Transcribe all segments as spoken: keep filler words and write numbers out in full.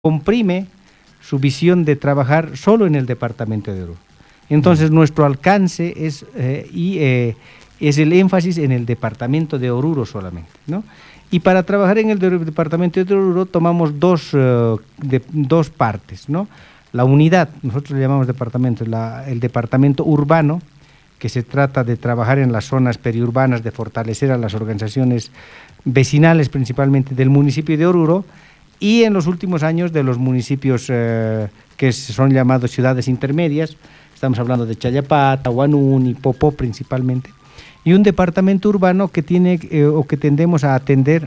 comprime su visión de trabajar solo en el departamento de Oruro. Entonces mm. nuestro alcance es, eh, y, eh, es el énfasis en el departamento de Oruro solamente, ¿no? Y para trabajar en el de, departamento de Oruro tomamos dos, uh, de, dos partes, ¿no? La unidad, nosotros le llamamos departamento, la, el departamento urbano, que se trata de trabajar en las zonas periurbanas, de fortalecer a las organizaciones vecinales, principalmente del municipio de Oruro, y en los últimos años de los municipios eh, que son llamados ciudades intermedias, estamos hablando de Chayapata, Huanuni, Popó principalmente, y un departamento urbano que tiene eh, o que tendemos a atender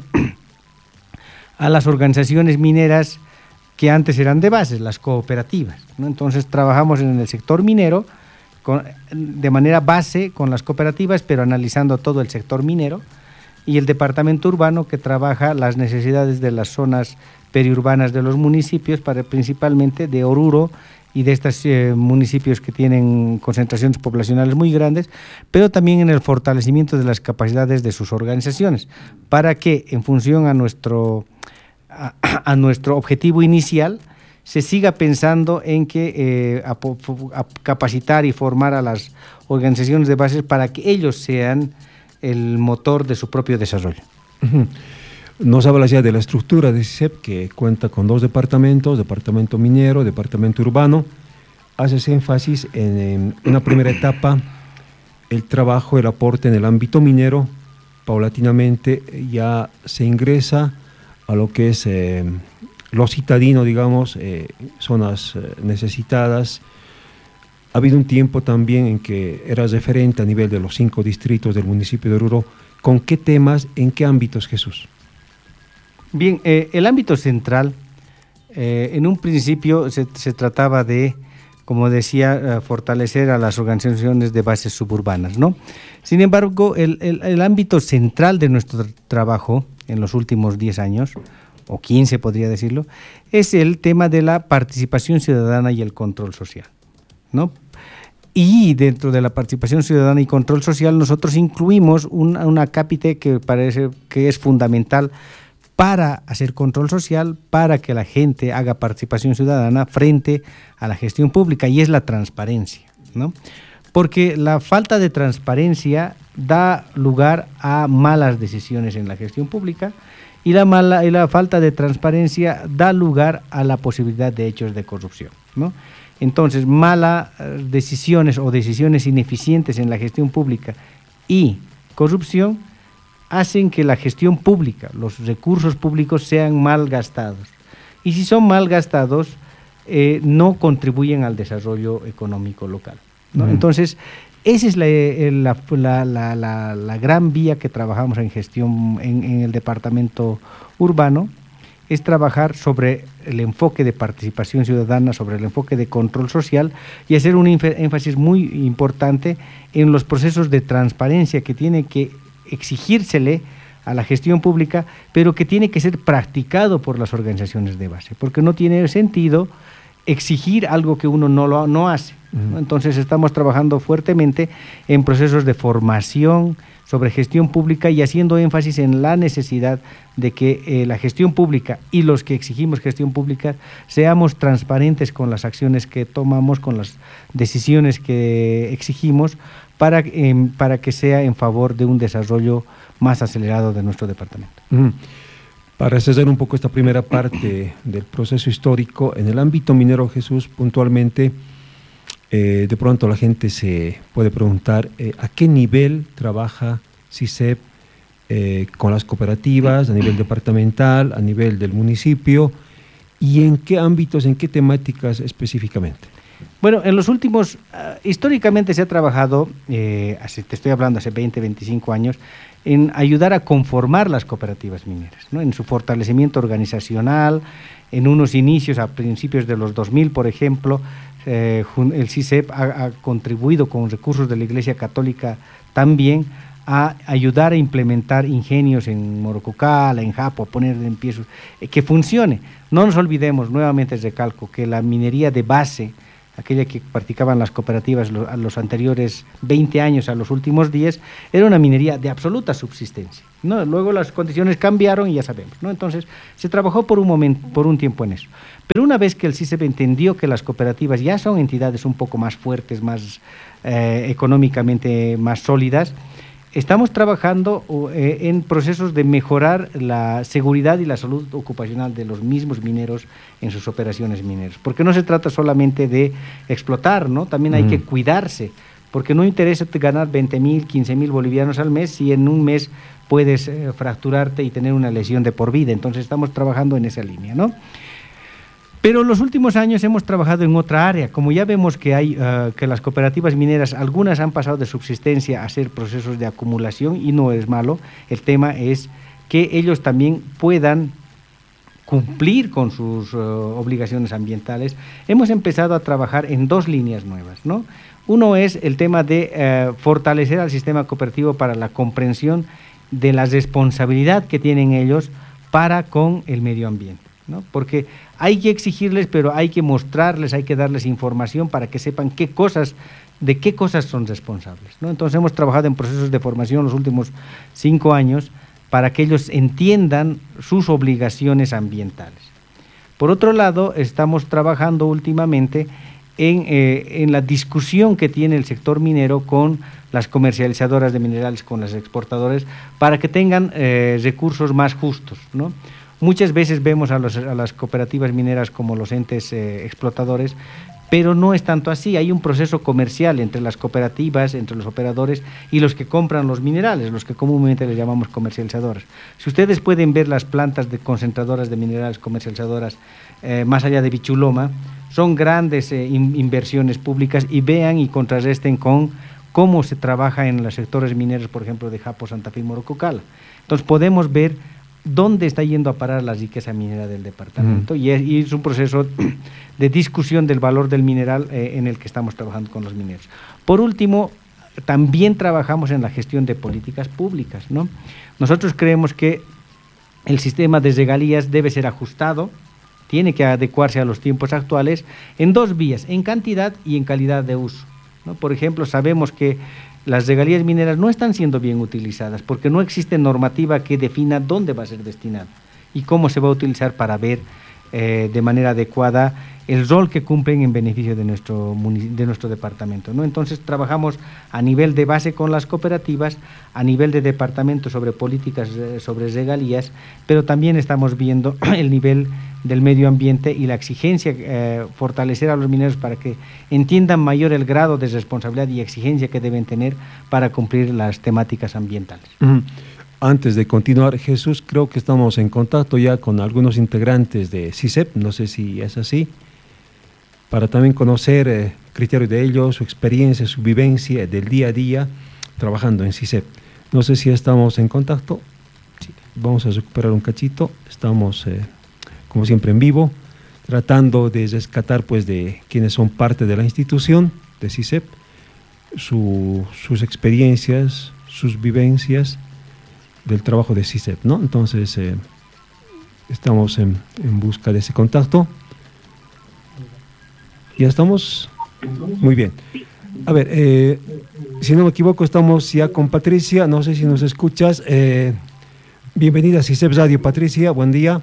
a las organizaciones mineras que antes eran de bases, las cooperativas, ¿no? Entonces trabajamos en el sector minero con, de manera base con las cooperativas, pero analizando todo el sector minero, y el departamento urbano que trabaja las necesidades de las zonas periurbanas de los municipios, para, principalmente de Oruro y de estos eh, municipios que tienen concentraciones poblacionales muy grandes, pero también en el fortalecimiento de las capacidades de sus organizaciones, para que en función a nuestro, a, a nuestro objetivo inicial se siga pensando en que eh, a, a capacitar y formar a las organizaciones de bases para que ellos sean el motor de su propio desarrollo. Uh-huh. Nos habla ya de la estructura de C I C E P, que cuenta con dos departamentos, departamento minero, departamento urbano. Haces énfasis en, en una primera etapa, el trabajo, el aporte en el ámbito minero. Paulatinamente ya se ingresa a lo que es eh, lo citadino, digamos, eh, zonas eh, necesitadas. Ha habido un tiempo también en que eras referente a nivel de los cinco distritos del municipio de Oruro. ¿Con qué temas, en qué ámbitos, Jesús? Bien, eh, el ámbito central, eh, en un principio se, se trataba de, como decía, uh, fortalecer a las organizaciones de bases suburbanas, ¿no? Sin embargo, el, el, el ámbito central de nuestro trabajo en los últimos diez años, o quince podría decirlo, es el tema de la participación ciudadana y el control social, ¿no? Y dentro de la participación ciudadana y control social nosotros incluimos una, una cápite que parece que es fundamental para hacer control social, para que la gente haga participación ciudadana frente a la gestión pública, y es la transparencia, ¿no? Porque la falta de transparencia da lugar a malas decisiones en la gestión pública, y la, mala, y la falta de transparencia da lugar a la posibilidad de hechos de corrupción, ¿no? Entonces, malas decisiones o decisiones ineficientes en la gestión pública y corrupción hacen que la gestión pública, los recursos públicos sean mal gastados. Y si son mal gastados, eh, no contribuyen al desarrollo económico local, ¿no? Mm. Entonces, esa es la, la, la, la, la gran vía que trabajamos en gestión en, en el departamento urbano, es trabajar sobre el enfoque de participación ciudadana, sobre el enfoque de control social, y hacer un énfasis muy importante en los procesos de transparencia que tiene que exigírsele a la gestión pública, pero que tiene que ser practicado por las organizaciones de base, porque no tiene sentido exigir algo que uno no lo no hace, ¿no? Entonces estamos trabajando fuertemente en procesos de formación sobre gestión pública y haciendo énfasis en la necesidad de que eh, la gestión pública y los que exigimos gestión pública seamos transparentes con las acciones que tomamos, con las decisiones que exigimos, para, eh, para que sea en favor de un desarrollo más acelerado de nuestro departamento. Uh-huh. Para cerrar un poco esta primera parte del proceso histórico, en el ámbito minero, Jesús, puntualmente, eh, de pronto la gente se puede preguntar eh, a qué nivel trabaja C I C E P eh, con las cooperativas, a nivel departamental, a nivel del municipio, y en qué ámbitos, en qué temáticas específicamente. Bueno, en los últimos, uh, históricamente se ha trabajado, eh, hace, te estoy hablando hace veinte, veinticinco años, en ayudar a conformar las cooperativas mineras, ¿no? En su fortalecimiento organizacional, en unos inicios a principios de los dos mil, por ejemplo, eh, el C I C E P ha, ha contribuido con recursos de la Iglesia Católica también a ayudar a implementar ingenios en Morocucala, en Japo, a poner en pie, eh, que funcione. No nos olvidemos, nuevamente recalco, que la minería de base aquella que practicaban las cooperativas lo, a los anteriores veinte años, a los últimos diez, era una minería de absoluta subsistencia, ¿no? Luego las condiciones cambiaron y ya sabemos, ¿no? Entonces se trabajó por un momento, por un tiempo en eso. Pero una vez que el C I C E P entendió que las cooperativas ya son entidades un poco más fuertes, más eh, económicamente más sólidas, estamos trabajando eh, en procesos de mejorar la seguridad y la salud ocupacional de los mismos mineros en sus operaciones mineras, porque no se trata solamente de explotar, ¿no? También hay mm. que cuidarse, porque no interesa ganar veinte mil, quince mil bolivianos al mes si en un mes puedes eh, fracturarte y tener una lesión de por vida. Entonces estamos trabajando en esa línea, ¿no? Pero en los últimos años hemos trabajado en otra área. Como ya vemos que hay uh, que las cooperativas mineras, algunas han pasado de subsistencia a ser procesos de acumulación, y no es malo. El tema es que ellos también puedan cumplir con sus uh, obligaciones ambientales. Hemos empezado a trabajar en dos líneas nuevas, ¿no? Uno es el tema de uh, fortalecer al sistema cooperativo para la comprensión de la responsabilidad que tienen ellos para con el medio ambiente, ¿no? Porque hay que exigirles, pero hay que mostrarles, hay que darles información para que sepan qué cosas, de qué cosas son responsables, ¿no? Entonces hemos trabajado en procesos de formación los últimos cinco años para que ellos entiendan sus obligaciones ambientales. Por otro lado, estamos trabajando últimamente en, eh, en la discusión que tiene el sector minero con las comercializadoras de minerales, con las exportadoras, para que tengan eh, recursos más justos, ¿no? Muchas veces vemos a, los, a las cooperativas mineras como los entes eh, explotadores, pero no es tanto así. Hay un proceso comercial entre las cooperativas, entre los operadores y los que compran los minerales, los que comúnmente les llamamos comercializadoras. Si ustedes pueden ver las plantas de concentradoras de minerales comercializadoras eh, más allá de Bichuloma, son grandes eh, in, inversiones públicas, y vean y contrarresten con cómo se trabaja en los sectores mineros, por ejemplo, de Japo, Santa Fe y Morococala. Entonces podemos ver dónde está yendo a parar la riqueza minera del departamento, mm. y, es, y es un proceso de discusión del valor del mineral eh, en el que estamos trabajando con los mineros. Por último, también trabajamos en la gestión de políticas públicas, ¿no? Nosotros creemos que el sistema de regalías debe ser ajustado, tiene que adecuarse a los tiempos actuales en dos vías, en cantidad y en calidad de uso, ¿no? Por ejemplo, sabemos que las regalías mineras no están siendo bien utilizadas porque no existe normativa que defina dónde va a ser destinado y cómo se va a utilizar para ver eh, de manera adecuada el rol que cumplen en beneficio de nuestro, de nuestro departamento, ¿no? Entonces trabajamos a nivel de base con las cooperativas, a nivel de departamento sobre políticas sobre regalías, pero también estamos viendo el nivel del medio ambiente y la exigencia, eh, fortalecer a los mineros para que entiendan mayor el grado de responsabilidad y exigencia que deben tener para cumplir las temáticas ambientales. Uh-huh. Antes de continuar, Jesús, creo que estamos en contacto ya con algunos integrantes de C I C E P, no sé si es así, para también conocer el eh, criterio de ellos, su experiencia, su vivencia del día a día trabajando en C I C E P. No sé si estamos en contacto. Sí. Vamos a recuperar un cachito. Estamos, eh, como siempre, en vivo, tratando de rescatar pues, de quienes son parte de la institución de C I C E P, su, sus experiencias, sus vivencias del trabajo de C I C E P, ¿no? Entonces, eh, estamos en, en busca de ese contacto. Ya estamos, muy bien. A ver, eh, si no me equivoco, estamos ya con Patricia, no sé si nos escuchas. Eh, bienvenida a C I C E P Radio, Patricia, buen día.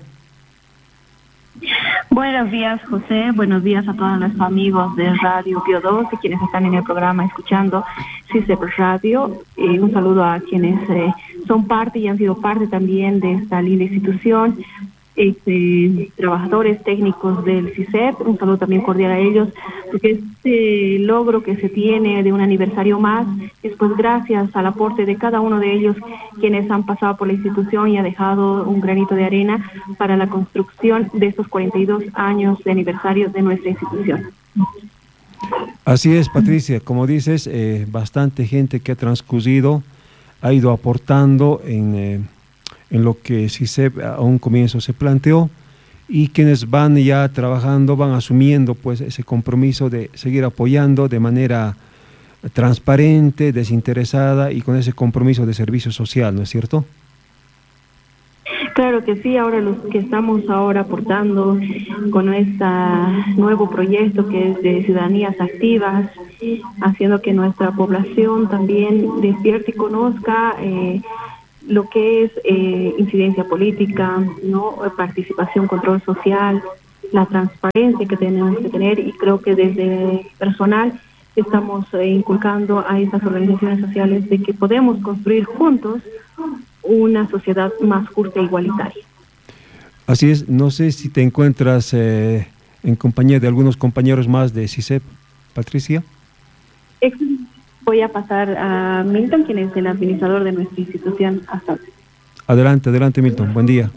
Buenos días, José, buenos días a todos los amigos de Radio Bio dos y quienes están en el programa escuchando C I C E P Radio. Eh, un saludo a quienes eh, son parte y han sido parte también de esta linda institución. Este, trabajadores técnicos del C I C E P, un saludo también cordial a ellos, porque este logro que se tiene de un aniversario más es pues gracias al aporte de cada uno de ellos quienes han pasado por la institución y ha dejado un granito de arena para la construcción de estos cuarenta y dos años de aniversario de nuestra institución. Así es, Patricia, como dices, eh, bastante gente que ha transcurrido, ha ido aportando en... Eh, en lo que C I C E P a un comienzo se planteó, y quienes van ya trabajando van asumiendo pues ese compromiso de seguir apoyando de manera transparente, desinteresada y con ese compromiso de servicio social, ¿no es cierto? Claro que sí, ahora los que estamos ahora aportando con este nuevo proyecto que es de ciudadanías activas, haciendo que nuestra población también despierte y conozca eh, lo que es eh, incidencia política, no participación, control social, la transparencia que tenemos que tener, y creo que desde personal estamos eh, inculcando a estas organizaciones sociales de que podemos construir juntos una sociedad más justa e igualitaria. Así es, no sé si te encuentras eh, en compañía de algunos compañeros más de CISEP, Patricia. Voy a pasar a Milton, quien es el administrador de nuestra institución hasta ahora. Adelante, adelante Milton, buen día.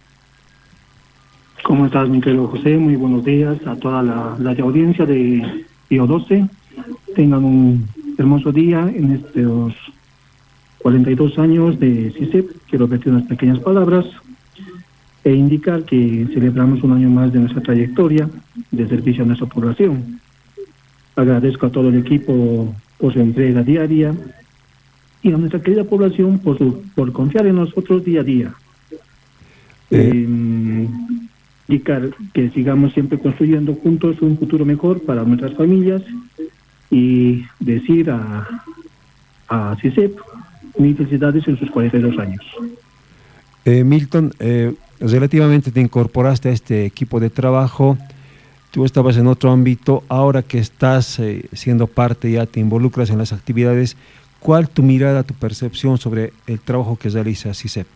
¿Cómo estás, mi querido José? Muy buenos días a toda la, la audiencia de Pío doce. Tengan un hermoso día en estos cuarenta y dos años de CISEP. Quiero repetir unas pequeñas palabras e indicar que celebramos un año más de nuestra trayectoria de servicio a nuestra población. Agradezco a todo el equipo por su entrega diaria y a nuestra querida población por, su, por confiar en nosotros día a día. Eh. Eh, indicar que sigamos siempre construyendo juntos un futuro mejor para nuestras familias y decir a, a CISEP mil felicidades en sus cuarenta y dos años. Eh, Milton, eh, relativamente te incorporaste a este equipo de trabajo, tú estabas en otro ámbito, ahora que estás eh, siendo parte, ya te involucras en las actividades, ¿cuál tu mirada, tu percepción sobre el trabajo que realiza CISEP?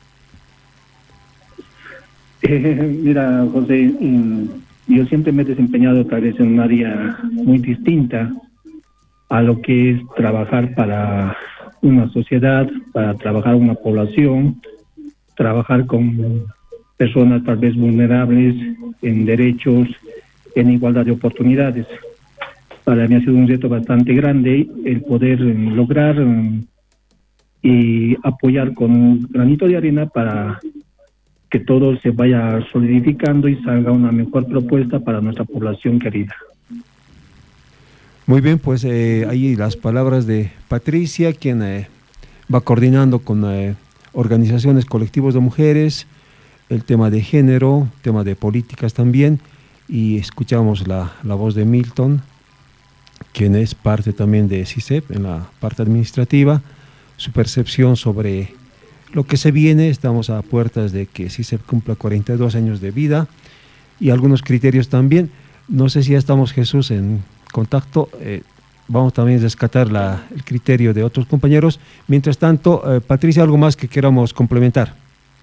Eh, mira, José, yo siempre me he desempeñado tal vez en un área muy distinta a lo que es trabajar para una sociedad, para trabajar una población, trabajar con personas tal vez vulnerables en derechos, en igualdad de oportunidades. Para mí ha sido un reto bastante grande el poder lograr y apoyar con un granito de arena para que todo se vaya solidificando y salga una mejor propuesta para nuestra población querida. Muy bien, pues eh, ahí las palabras de Patricia, quien eh, va coordinando con eh, organizaciones, colectivos de mujeres, el tema de género, tema de políticas también, y escuchamos la, la voz de Milton, quien es parte también de CISEP en la parte administrativa, su percepción sobre lo que se viene. Estamos a puertas de que CISEP cumpla cuarenta y dos años de vida y algunos criterios también. No sé si ya estamos, Jesús, en contacto. Eh, vamos también a rescatar la, el criterio de otros compañeros. Mientras tanto, eh, Patricia, ¿algo más que queramos complementar?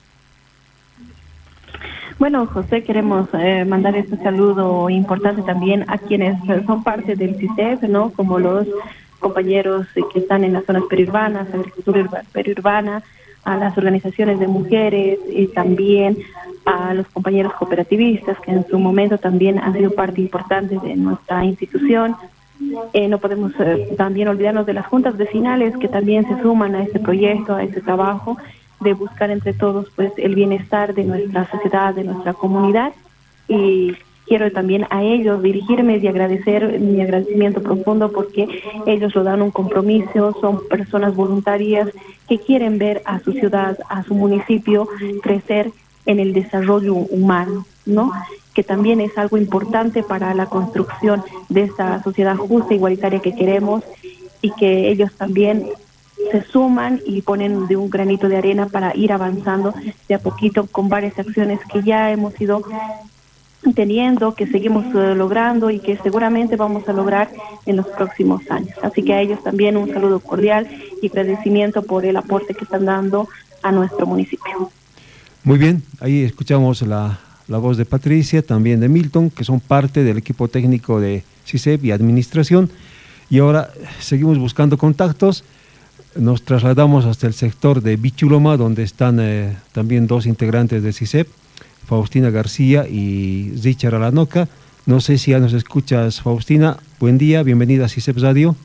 Bueno, José, queremos eh, mandar este saludo importante también a quienes son parte del CISEP, ¿no? Como los compañeros que están en las zonas periurbanas, agricultura periurbana, a las organizaciones de mujeres y también a los compañeros cooperativistas que en su momento también han sido parte importante de nuestra institución. Eh, no podemos eh, también olvidarnos de las juntas vecinales que también se suman a este proyecto, a este trabajo de buscar entre todos pues el bienestar de nuestra sociedad, de nuestra comunidad, y quiero también a ellos dirigirme y agradecer mi agradecimiento profundo porque ellos lo dan un compromiso, son personas voluntarias que quieren ver a su ciudad, a su municipio crecer en el desarrollo humano, ¿no? Que también es algo importante para la construcción de esta sociedad justa e igualitaria que queremos, y que ellos también se suman y ponen de un granito de arena para ir avanzando de a poquito con varias acciones que ya hemos ido teniendo, que seguimos uh, logrando y que seguramente vamos a lograr en los próximos años. Así que a ellos también un saludo cordial y agradecimiento por el aporte que están dando a nuestro municipio. Muy bien, ahí escuchamos la, la voz de Patricia, también de Milton, que son parte del equipo técnico de CISEP y administración, y ahora seguimos buscando contactos. Nos trasladamos hasta el sector de Bichuloma, donde están eh, también dos integrantes de CISEP, Faustina García y Richard Alanoca. No sé si ya nos escuchas, Faustina. Buen día, bienvenida a CISEP Radio.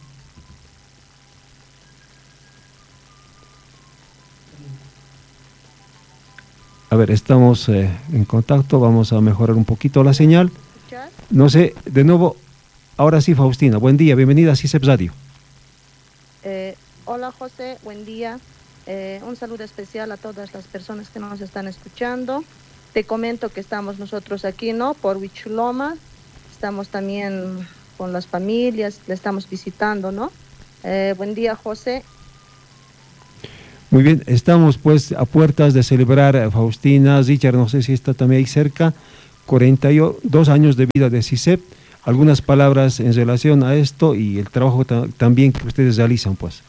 A ver, estamos eh, en contacto, vamos a mejorar un poquito la señal. No sé, de nuevo, ahora sí, Faustina, buen día, bienvenida a CISEP Radio. Eh, hola José, buen día. Eh, un saludo especial a todas las personas que nos están escuchando. Te comento que estamos nosotros aquí, ¿no? Por Huichuloma. Estamos también con las familias, le estamos visitando, ¿no? Eh, buen día, José. Muy bien, estamos pues a puertas de celebrar a Faustina Richard, no sé si está también ahí cerca, cuarenta y dos años de vida de CISEP. Algunas palabras en relación a esto y el trabajo ta también que ustedes realizan, pues.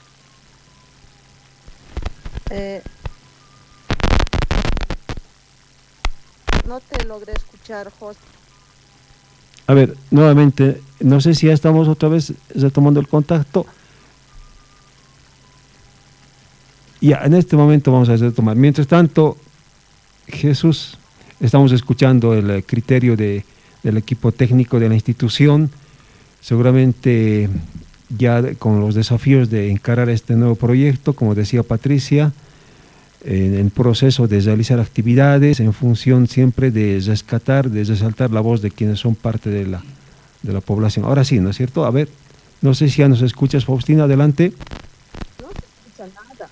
Eh, no te logré escuchar, José. A ver, nuevamente, no sé si ya estamos otra vez retomando el contacto. Ya, en este momento vamos a retomar. Mientras tanto, Jesús, estamos escuchando el criterio de, del equipo técnico de la institución, seguramente ya con los desafíos de encarar este nuevo proyecto, como decía Patricia, en el proceso de realizar actividades en función siempre de rescatar, de resaltar la voz de quienes son parte de la, de la población. Ahora sí, ¿no es cierto? A ver, no sé si ya nos escuchas, Faustina, adelante. No se escucha nada.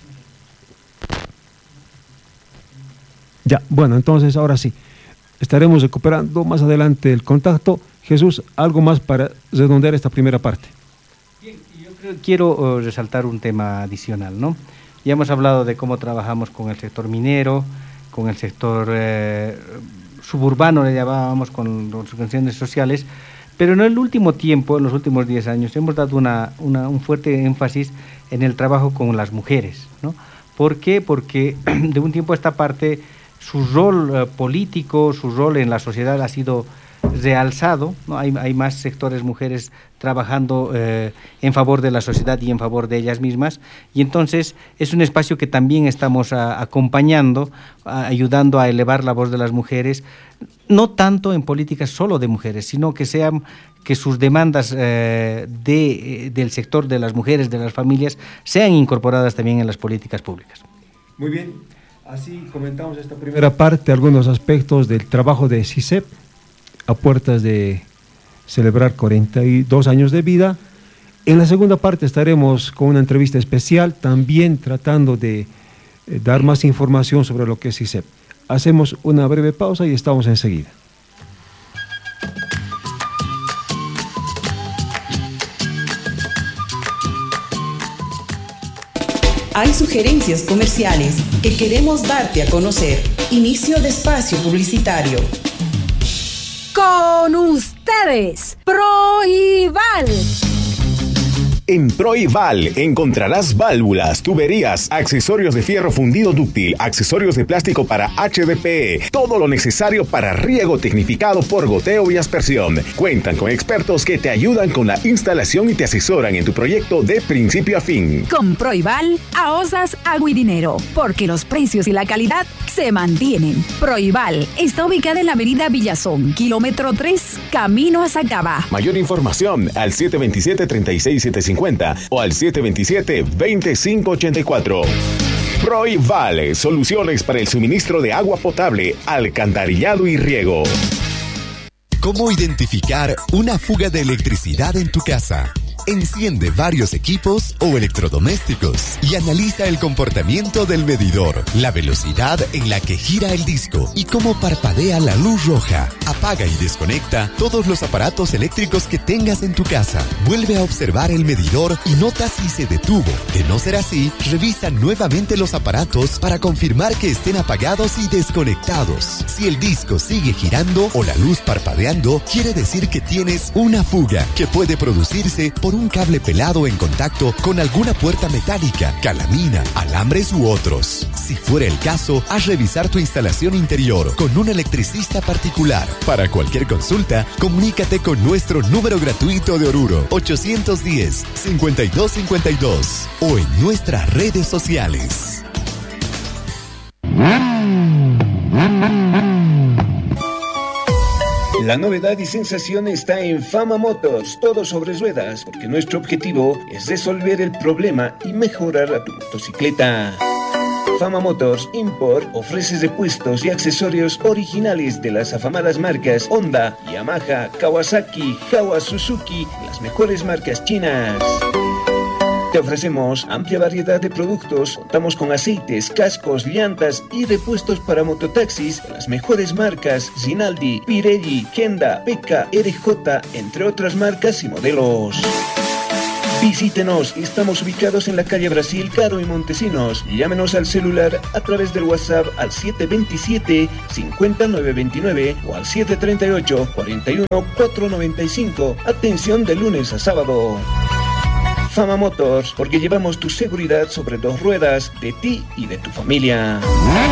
Ya, bueno, entonces ahora sí, estaremos recuperando más adelante el contacto. Jesús, algo más para redondear esta primera parte. Bien, yo creo, quiero uh, resaltar un tema adicional, ¿no? Ya hemos hablado de cómo trabajamos con el sector minero, con el sector eh, suburbano, le llamábamos, con las organizaciones sociales, pero en el último tiempo, en los últimos diez años, hemos dado una, una, un fuerte énfasis en el trabajo con las mujeres, ¿no? ¿Por qué? Porque de un tiempo a esta parte su rol eh, político, su rol en la sociedad ha sido realzado, ¿no? Hay, hay más sectores mujeres trabajando eh, en favor de la sociedad y en favor de ellas mismas, y entonces es un espacio que también estamos a, acompañando, a, ayudando a elevar la voz de las mujeres, no tanto en políticas solo de mujeres, sino que sean que sus demandas eh, de, eh, del sector de las mujeres, de las familias, sean incorporadas también en las políticas públicas. Muy bien, así comentamos esta primera parte, algunos aspectos del trabajo de CISEP, a puertas de celebrar cuarenta y dos años de vida. En la segunda parte estaremos con una entrevista especial, también tratando de eh, dar más información sobre lo que es CISEP. Hacemos una breve pausa y estamos enseguida. Hay sugerencias comerciales que queremos darte a conocer. Inicio de espacio publicitario. Con ustedes, Proival. En Proival encontrarás válvulas, tuberías, accesorios de fierro fundido dúctil, accesorios de plástico para H D P E, todo lo necesario para riego tecnificado por goteo y aspersión. Cuentan con expertos que te ayudan con la instalación y te asesoran en tu proyecto de principio a fin. Con Proival ahorras agua y dinero, porque los precios y la calidad se mantienen. Proival está ubicada en la avenida Villazón, kilómetro tres, camino a Sacaba. Mayor información al siete dos siete, tres seis siete cinco o al siete dos siete, dos cinco ocho cuatro. Proival, soluciones para el suministro de agua potable, alcantarillado y riego. ¿Cómo identificar una fuga de electricidad en tu casa? Enciende varios equipos o electrodomésticos y analiza el comportamiento del medidor, la velocidad en la que gira el disco y cómo parpadea la luz roja. Apaga y desconecta todos los aparatos eléctricos que tengas en tu casa. Vuelve a observar el medidor y nota si se detuvo. De no ser así, revisa nuevamente los aparatos para confirmar que estén apagados y desconectados. Si el disco sigue girando o la luz parpadeando, quiere decir que tienes una fuga que puede producirse por un cable pelado en contacto con alguna puerta metálica, calamina, alambres u otros. Si fuera el caso, haz revisar tu instalación interior con un electricista particular. Para cualquier consulta, comunícate con nuestro número gratuito de Oruro ochocientos diez, cincuenta y dos cincuenta y dos o en nuestras redes sociales. La novedad y sensación está en Fama Motors, todo sobre ruedas, porque nuestro objetivo es resolver el problema y mejorar a tu motocicleta. Fama Motors Import ofrece repuestos y accesorios originales de las afamadas marcas Honda, Yamaha, Kawasaki, Hawa, Suzuki, las mejores marcas chinas. Te ofrecemos amplia variedad de productos. Contamos con aceites, cascos, llantas y repuestos para mototaxis de las mejores marcas: Rinaldi, Pirelli, Kenda, P K, R J, entre otras marcas y modelos. Visítenos, estamos ubicados en la calle Brasil, Caro y Montesinos. Llámenos al celular a través del WhatsApp al siete dos siete, cinco nueve dos nueve o al siete tres ocho, cuatro uno, cuatro nueve cinco. Atención de lunes a sábado. Fama Motors, porque llevamos tu seguridad sobre dos ruedas, de ti y de tu familia.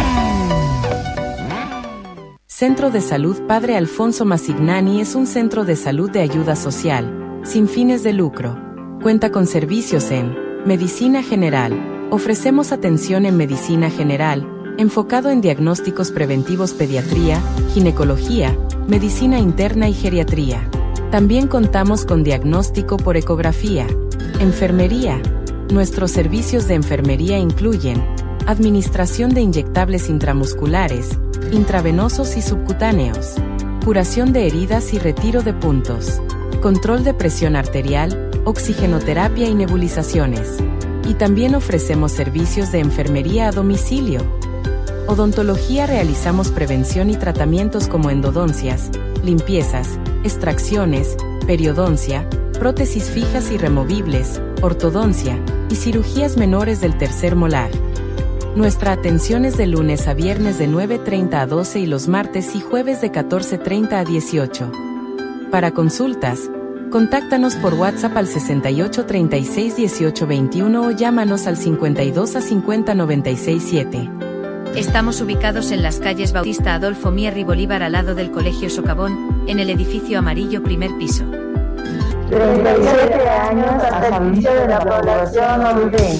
Centro de Salud Padre Alfonso Masignani es un centro de salud de ayuda social, sin fines de lucro. Cuenta con servicios en medicina general. Ofrecemos atención en medicina general, enfocado en diagnósticos preventivos, pediatría, ginecología, medicina interna y geriatría. También contamos con diagnóstico por ecografía. Enfermería. Nuestros servicios de enfermería incluyen administración de inyectables intramusculares, intravenosos y subcutáneos, curación de heridas y retiro de puntos, control de presión arterial, oxigenoterapia y nebulizaciones. Y también ofrecemos servicios de enfermería a domicilio. Odontología. Realizamos prevención y tratamientos como endodoncias, limpiezas, extracciones, periodoncia, prótesis fijas y removibles, ortodoncia y cirugías menores del tercer molar. Nuestra atención es de lunes a viernes de nueve treinta a doce y los martes y jueves de catorce treinta a dieciocho. Para consultas, contáctanos por WhatsApp al sesenta y ocho, treinta y seis, dieciocho, veintiuno o llámanos al cincuenta y dos a cincuenta, noventa y seis, siete. Estamos ubicados en las calles Bautista Adolfo Mier y Bolívar, al lado del Colegio Socavón, en el edificio amarillo, primer piso. treinta y siete años al servicio de la población Oludé.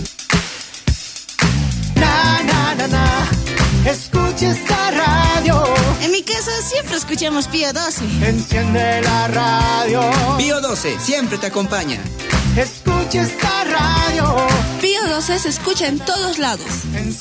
Na, na, na, na. Escucha esta radio. En mi casa siempre escuchamos Pío doce. Enciende la radio. Pío doce siempre te acompaña. Escucha esta radio. Pío doce se escucha en todos lados.